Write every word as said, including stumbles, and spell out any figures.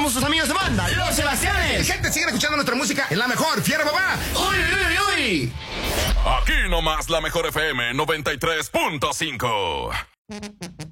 somos sus amigos de banda, Los Sebastianes. Gente, sigan escuchando nuestra música en la mejor, Fiera Papá. ¡Uy, uy, uy! Aquí nomás la mejor F M noventa y tres punto cinco.